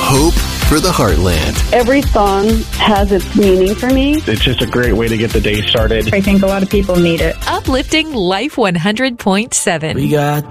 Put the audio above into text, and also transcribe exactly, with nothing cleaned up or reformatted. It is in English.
Hope for the Heartland. Every song has its meaning for me. It's just a great way to get the day started. I think a lot of people need it. Uplifting Life one hundred point seven. We got